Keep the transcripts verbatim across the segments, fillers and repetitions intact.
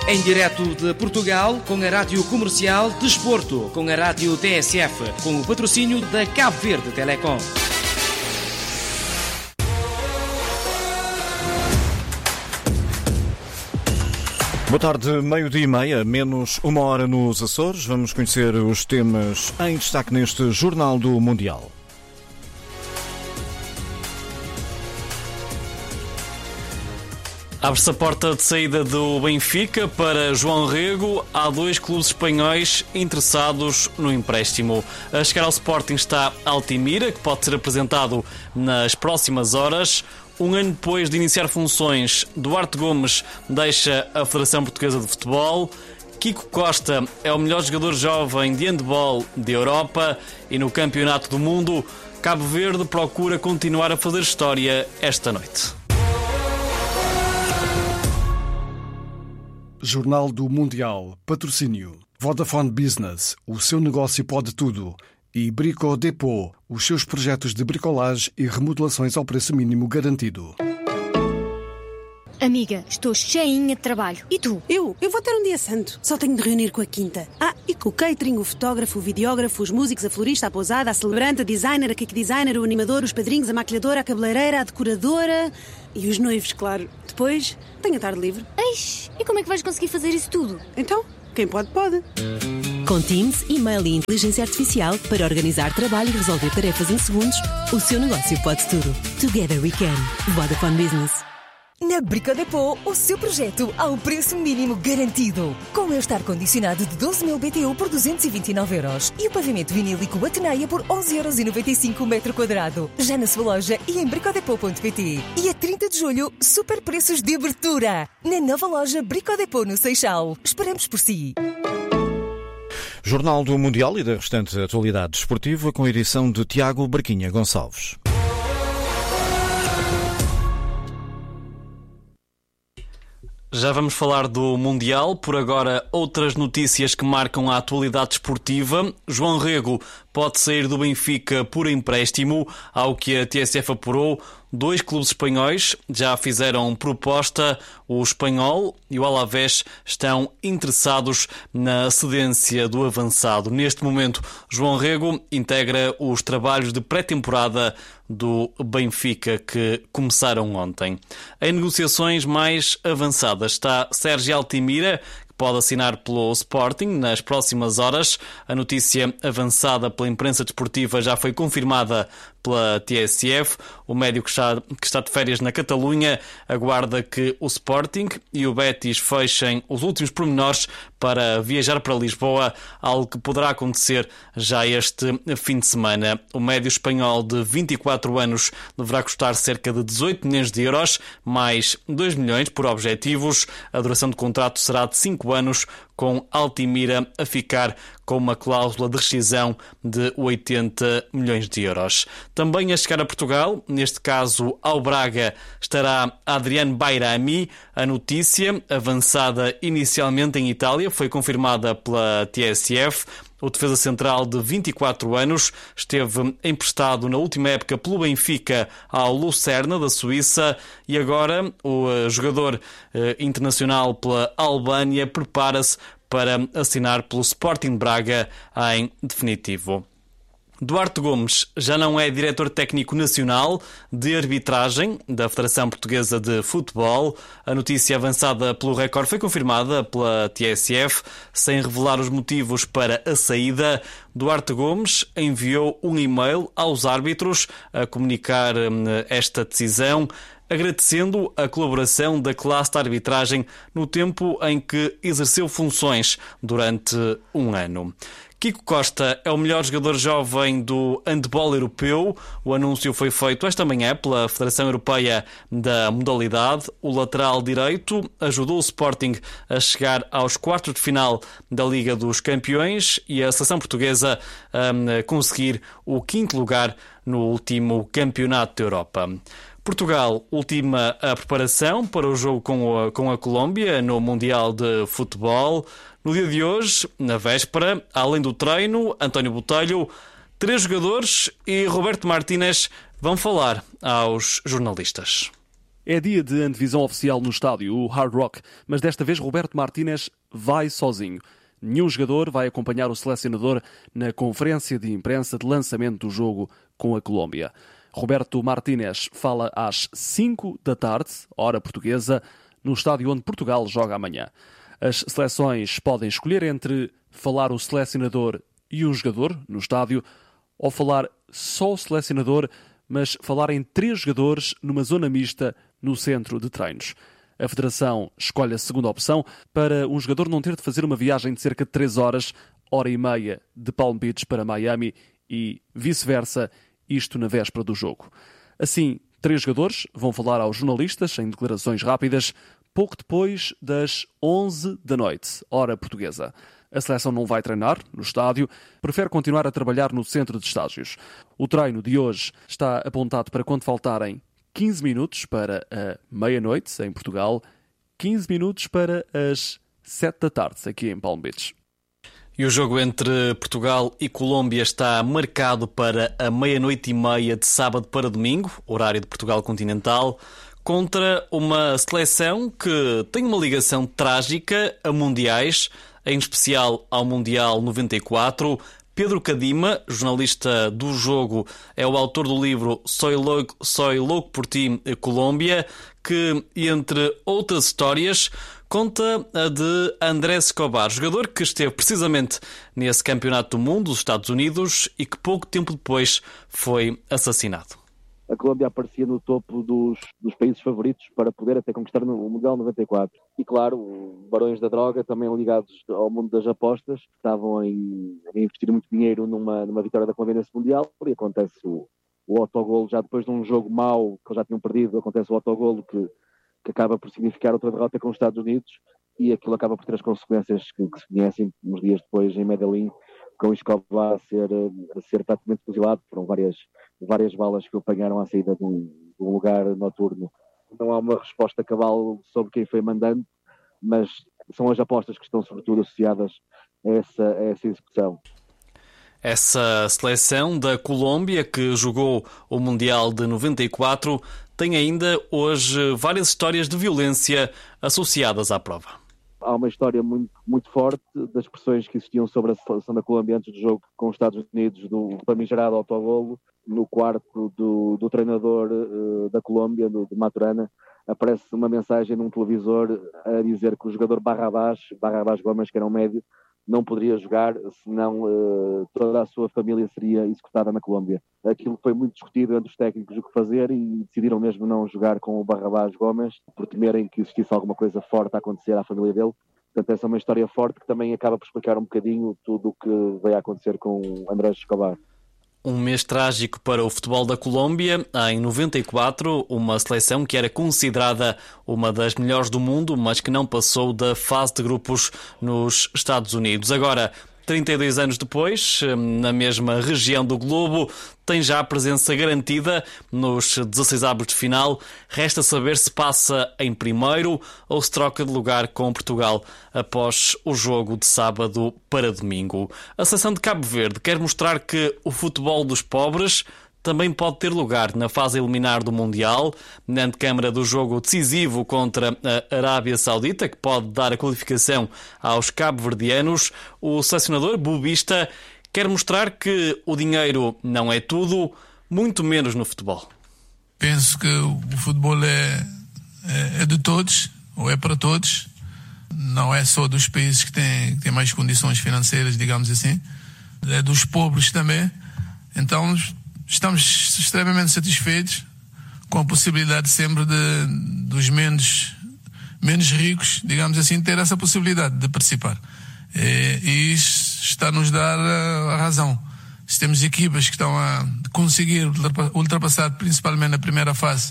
Em direto de Portugal, com a Rádio Comercial, Desporto, com a Rádio T S F, com o patrocínio da Cabo Verde Telecom. Boa tarde, meio-dia e meia, menos uma hora nos Açores. Vamos conhecer os temas em destaque neste Jornal do Mundial. Abre-se a porta de saída do Benfica para João Rego. Há dois clubes espanhóis interessados no empréstimo. A chegar ao Sporting está Altimira, que pode ser apresentado nas próximas horas. Um ano depois de iniciar funções, Duarte Gomes deixa a Federação Portuguesa de Futebol. Kiko Costa é o melhor jogador jovem de handball da Europa. E no Campeonato do Mundo, Cabo Verde procura continuar a fazer história esta noite. Jornal do Mundial. Patrocínio. Vodafone Business. O seu negócio pode tudo. E Brico Depot. Os seus projetos de bricolagem e remodelações ao preço mínimo garantido. Amiga, estou cheinha de trabalho. E tu? Eu? Eu vou ter um dia santo. Só tenho de reunir com a quinta. Ah, e com o catering, o fotógrafo, o videógrafo, os músicos, a florista, a pousada, a celebrante, a designer, a cake designer, o animador, os padrinhos, a maquilhadora, a cabeleireira, a decoradora e os noivos, claro. Depois, tenho a tarde livre. Eish, e como é que vais conseguir fazer isso tudo? Então, quem pode, pode. Com Teams, e-mail e inteligência artificial para organizar trabalho e resolver tarefas em segundos, o seu negócio pode tudo. Together we can. Vodafone Business. Na Brico Depot, o seu projeto ao preço mínimo garantido. Com este ar-condicionado de doze mil B T U por duzentos e vinte e nove euros e o pavimento vinílico Ateneia por onze euros e noventa e cinco o metro quadrado. Já na sua loja e em bricodepot ponto pt. E a trinta de julho, super preços de abertura. Na nova loja Brico Depot no Seixal. Esperamos por si. Jornal do Mundial e da restante atualidade desportiva com a edição de Tiago Barquinha Gonçalves. Já vamos falar do Mundial. Por agora, outras notícias que marcam a atualidade desportiva. João Rego pode sair do Benfica por empréstimo, ao que a T S F apurou. Dois clubes espanhóis já fizeram proposta. O Espanhol e o Alavés estão interessados na cedência do avançado. Neste momento, João Rego integra os trabalhos de pré-temporada do Benfica que começaram ontem. Em negociações mais avançadas está Sérgio Altimira, que pode assinar pelo Sporting nas próximas horas. A notícia avançada pela imprensa desportiva já foi confirmada pela T S F. O médio que está, que está de férias na Catalunha aguarda que o Sporting e o Betis fechem os últimos pormenores para viajar para Lisboa, algo que poderá acontecer já este fim de semana. O médio espanhol de vinte e quatro anos deverá custar cerca de dezoito milhões de euros, mais dois milhões por objetivos. A duração do contrato será de cinco anos, com Altimira a ficar com uma cláusula de rescisão de oitenta milhões de euros. Também a chegar a Portugal, neste caso ao Braga, estará Adriano Bairami. A notícia, avançada inicialmente em Itália, foi confirmada pela T S F. O defesa central de vinte e quatro anos esteve emprestado na última época pelo Benfica ao Lucerna, da Suíça, e agora o jogador internacional pela Albânia prepara-se para assinar pelo Sporting Braga em definitivo. Duarte Gomes já não é diretor técnico nacional de arbitragem da Federação Portuguesa de Futebol. A notícia avançada pelo Record foi confirmada pela T S F, sem revelar os motivos para a saída. Duarte Gomes enviou um e-mail aos árbitros a comunicar esta decisão, agradecendo a colaboração da classe de arbitragem no tempo em que exerceu funções durante um ano. Kiko Costa é o melhor jogador jovem do handball europeu. O anúncio foi feito esta manhã pela Federação Europeia da modalidade. O lateral direito ajudou o Sporting a chegar aos quartos de final da Liga dos Campeões e a seleção portuguesa a conseguir o quinto lugar no último Campeonato da Europa. Portugal ultima a preparação para o jogo com a, com a Colômbia no Mundial de Futebol. No dia de hoje, na véspera, além do treino, António Botelho, três jogadores e Roberto Martínez vão falar aos jornalistas. É dia de antevisão oficial no estádio, o Hard Rock, mas desta vez Roberto Martínez vai sozinho. Nenhum jogador vai acompanhar o selecionador na conferência de imprensa de lançamento do jogo com a Colômbia. Roberto Martínez fala às cinco da tarde, hora portuguesa, no estádio onde Portugal joga amanhã. As seleções podem escolher entre falar o selecionador e um jogador no estádio ou falar só o selecionador, mas falar em três jogadores numa zona mista no centro de treinos. A Federação escolhe a segunda opção para um jogador não ter de fazer uma viagem de cerca de três horas, hora e meia, de Palm Beach para Miami e vice-versa, isto na véspera do jogo. Assim, três jogadores vão falar aos jornalistas em declarações rápidas pouco depois das onze da noite, hora portuguesa. A seleção não vai treinar no estádio, prefere continuar a trabalhar no centro de estágios. O treino de hoje está apontado para quando faltarem quinze minutos para a meia-noite em Portugal, quinze minutos para as sete da tarde aqui em Palm Beach. E o jogo entre Portugal e Colômbia está marcado para a meia-noite e meia de sábado para domingo, horário de Portugal continental, contra uma seleção que tem uma ligação trágica a mundiais, em especial ao Mundial noventa e quatro. Pedro Cadima, jornalista do jogo, é o autor do livro Soy Louco, Soy Louco por Ti, Colômbia, que, entre outras histórias, conta a de Andrés Escobar, jogador que esteve precisamente nesse campeonato do mundo dos Estados Unidos e que pouco tempo depois foi assassinado. A Colômbia aparecia no topo dos, dos países favoritos para poder até conquistar o Mundial noventa e quatro. E claro, barões da droga, também ligados ao mundo das apostas, estavam em, a investir muito dinheiro numa, numa vitória da Colômbia nesse Mundial, e acontece o, o autogolo, já depois de um jogo mau, que eles já tinham perdido, acontece o autogolo que, que acaba por significar outra derrota com os Estados Unidos, e aquilo acaba por ter as consequências que, que se conhecem uns dias depois em Medellín, com o Escobar a ser, a ser praticamente fuzilado. Foram várias, várias balas que o apanharam à saída de um, de um lugar noturno. Não há uma resposta cabal sobre quem foi mandante, mas são as apostas que estão sobretudo associadas a essa, a essa execução. Essa seleção da Colômbia, que jogou o Mundial de noventa e quatro, tem ainda hoje várias histórias de violência associadas à prova. Há uma história muito, muito forte das pressões que existiam sobre a seleção da Colômbia antes do jogo com os Estados Unidos, do famigerado autogolo. No quarto do, do treinador uh, da Colômbia, do, do Maturana, aparece uma mensagem num televisor a dizer que o jogador Barrabás, Barrabás Gomes, que era um médio, não poderia jogar, senão uh, toda a sua família seria executada na Colômbia. Aquilo foi muito discutido entre os técnicos o que fazer e decidiram mesmo não jogar com o Barrabás Gomes, por temerem que existisse alguma coisa forte a acontecer à família dele. Portanto, essa é uma história forte que também acaba por explicar um bocadinho tudo o que veio a acontecer com Andrés Escobar. Um mês trágico para o futebol da Colômbia. Em noventa e quatro, uma seleção que era considerada uma das melhores do mundo, mas que não passou da fase de grupos nos Estados Unidos. Agora, trinta e dois anos depois, na mesma região do globo, tem já a presença garantida nos dezasseisavos de final. Resta saber se passa em primeiro ou se troca de lugar com Portugal após o jogo de sábado para domingo. A seleção de Cabo Verde quer mostrar que o futebol dos pobres também pode ter lugar na fase eliminar do Mundial, na antecâmara do jogo decisivo contra a Arábia Saudita, que pode dar a qualificação aos cabo-verdianos. O selecionador bobista quer mostrar que o dinheiro não é tudo, muito menos no futebol. Penso que o futebol é, é, é de todos, ou é para todos. Não é só dos países que têm, que têm mais condições financeiras, digamos assim. É dos pobres também. Então, estamos extremamente satisfeitos com a possibilidade sempre de, dos menos, menos ricos, digamos assim, ter essa possibilidade de participar. E, e isso está a nos dar a, a razão. Se temos equipas que estão a conseguir ultrapassar principalmente na primeira fase.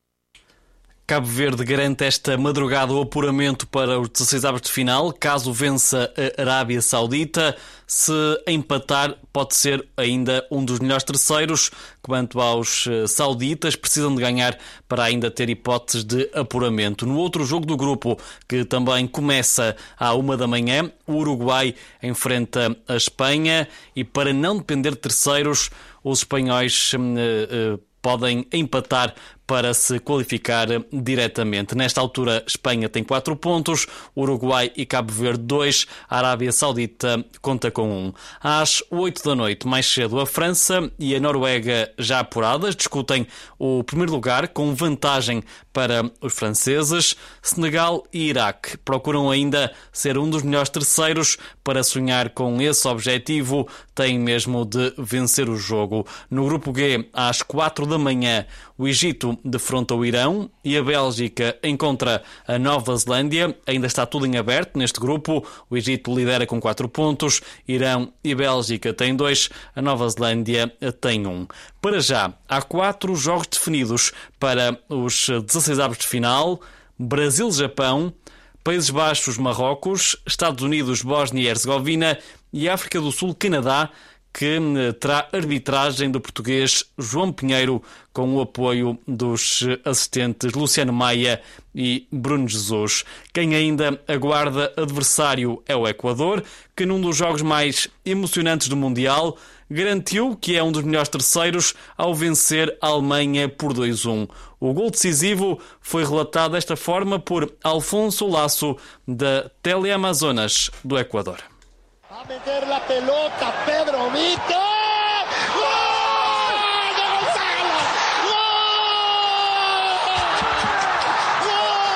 Cabo Verde garante esta madrugada o apuramento para os dezasseisavos de final, caso vença a Arábia Saudita. Se empatar, pode ser ainda um dos melhores terceiros. Quanto aos sauditas, precisam de ganhar para ainda ter hipóteses de apuramento. No outro jogo do grupo, que também começa à uma da manhã, o Uruguai enfrenta a Espanha e, para não depender de terceiros, os espanhóis uh, uh, podem empatar para se qualificar diretamente. Nesta altura, Espanha tem quatro pontos, Uruguai e Cabo Verde dois, a Arábia Saudita conta com um. Às oito da noite, mais cedo, a França e a Noruega já apuradas discutem o primeiro lugar com vantagem para os franceses. Senegal e Iraque procuram ainda ser um dos melhores terceiros. Para sonhar com esse objetivo, têm mesmo de vencer o jogo. No grupo G, às quatro da manhã, o Egito defronta o Irão e a Bélgica encontra a Nova Zelândia. Ainda está tudo em aberto neste grupo. O Egito lidera com quatro pontos, Irão e Bélgica têm dois, a Nova Zelândia tem um. Para já, há quatro jogos definidos para os dezasseis avos de final: Brasil-Japão, Países Baixos-Marrocos, Estados Unidos-Bósnia e Herzegovina e África do Sul-Canadá, que terá arbitragem do português João Pinheiro, com o apoio dos assistentes Luciano Maia e Bruno Jesus. Quem ainda aguarda adversário é o Equador, que num dos jogos mais emocionantes do Mundial garantiu que é um dos melhores terceiros ao vencer a Alemanha por dois a um. O gol decisivo foi relatado desta forma por Alfonso Lasso, da Teleamazonas do Equador. A meter la pelota, Pedro Vito. ¡Gol de Gonzalo! ¡Gol!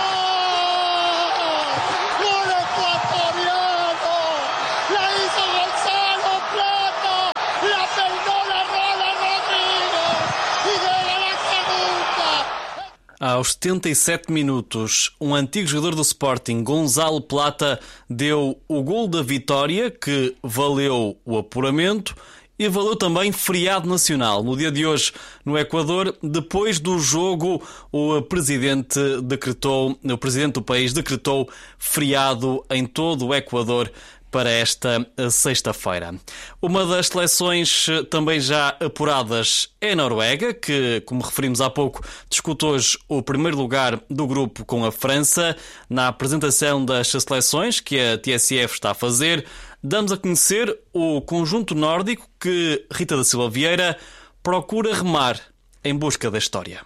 ¡Gol! ¡Gol ecuatoriano! La hizo Gonzalo Plata. La peinó la rola Rodríguez. Y llega la segunda. Aos setenta e sete minutos, um antigo jogador do Sporting, Gonzalo Plata, deu o gol da vitória, que valeu o apuramento e valeu também feriado nacional. No dia de hoje, no Equador, depois do jogo, o presidente decretou, o presidente do país decretou feriado em todo o Equador para esta sexta-feira. Uma das seleções também já apuradas é a Noruega, que, como referimos há pouco, discute hoje o primeiro lugar do grupo com a França. Na apresentação das seleções que a T S F está a fazer, damos a conhecer o conjunto nórdico que Rita da Silva Vieira procura remar em busca da história.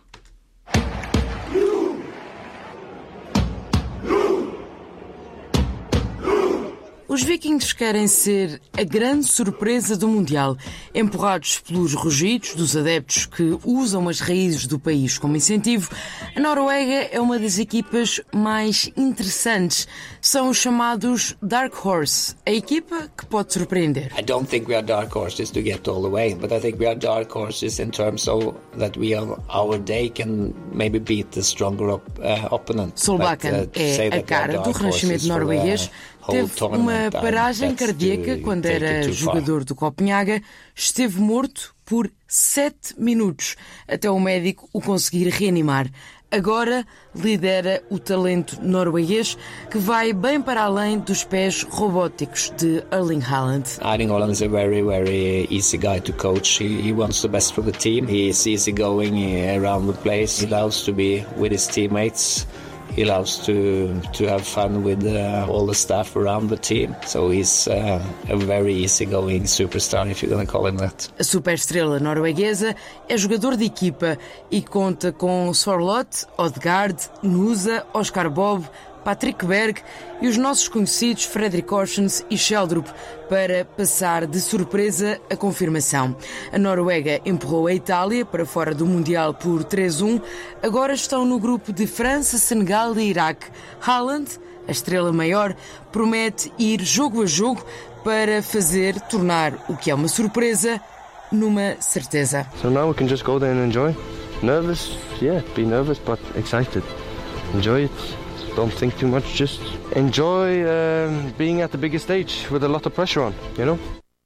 Os vikings querem ser a grande surpresa do Mundial, empurrados pelos rugidos dos adeptos que usam as raízes do país como incentivo. A Noruega é uma das equipas mais interessantes. São os chamados Dark Horse, a equipa que pode surpreender. I don't think we are dark horses to get all the way, but I think we are dark horses in terms of that we have our day can maybe beat the stronger op, uh, opponent. Solbakken uh, é a cara do renascimento norueguês. Teve uma paragem cardíaca quando era jogador do Copenhaga. Esteve morto por sete minutos, até o médico o conseguir reanimar. Agora lidera o talento norueguês, que vai bem para além dos pés robóticos de Erling Haaland. Erling Haaland is a very, very easy guy to coach. He, he wants the best for the team. He is easygoing around the place. He loves to be with his teammates. He loves to to have fun with uh, all the staff around the team. So he's uh, a very easygoing superstar, if you're going to call him that. A superestrela norueguesa é jogador de equipa e conta com Sorloth, Odegaard, Nusa, Oscar Bob, Patrick Berg e os nossos conhecidos Fredrik Orsens e Sheldrup para passar de surpresa a confirmação. A Noruega empurrou a Itália para fora do Mundial por três a um. Agora estão no grupo de França, Senegal e Iraque. Haaland, a estrela maior, promete ir jogo a jogo para fazer tornar o que é uma surpresa numa certeza. So now we can just go there and enjoy. Nervous? Yeah, be nervous but excited. Enjoy it. Don't think too much, just enjoy uh, being at the biggest stage with a lot of pressure on, you know?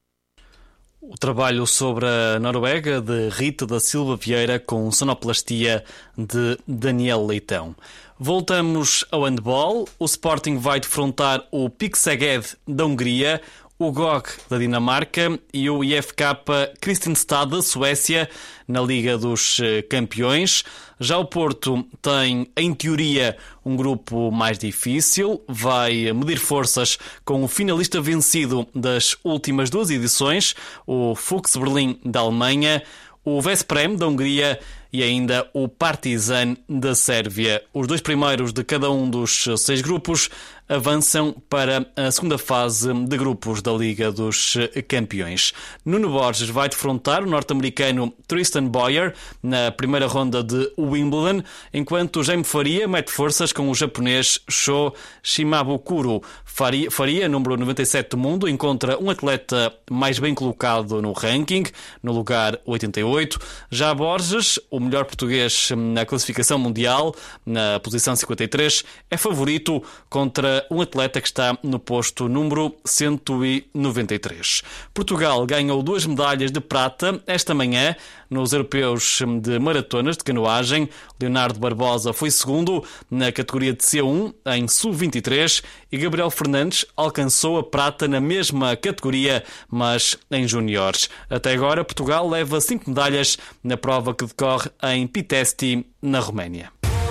O trabalho sobre a Noruega de Rita da Silva Vieira com sonoplastia de Daniel Leitão. Voltamos ao handball. O Sporting vai defrontar o Pik Szeged da Hungria, o G O G da Dinamarca e o I F K Kristianstad da Suécia na Liga dos Campeões. Já o Porto tem, em teoria, um grupo mais difícil. Vai medir forças com o finalista vencido das últimas duas edições, o Fuchs Berlim da Alemanha, o Veszprém da Hungria e ainda o Partizan da Sérvia. Os dois primeiros de cada um dos seis grupos avançam para a segunda fase de grupos da Liga dos Campeões. Nuno Borges vai defrontar o norte-americano Tristan Boyer na primeira ronda de Wimbledon, enquanto Jaime Faria mete forças com o japonês Sho Shimabukuro. Faria, Faria, número noventa e sete do mundo, encontra um atleta mais bem colocado no ranking, no lugar oitenta e oito. Já Borges, o melhor português na classificação mundial, na posição cinquenta e três, é favorito contra um atleta que está no posto número cento e noventa e três. Portugal ganhou duas medalhas de prata esta manhã nos europeus de maratonas de canoagem. Leonardo Barbosa foi segundo na categoria de C um em sub vinte e três e Gabriel Fernandes alcançou a prata na mesma categoria, mas em júniores. Até agora, Portugal leva cinco medalhas na prova que decorre em Pitești, na Roménia.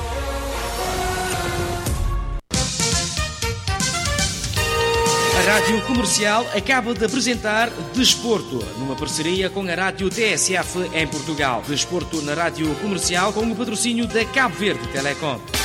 A Rádio Comercial acaba de apresentar Desporto, numa parceria com a Rádio T S F em Portugal. Desporto na Rádio Comercial com o patrocínio da Cabo Verde Telecom.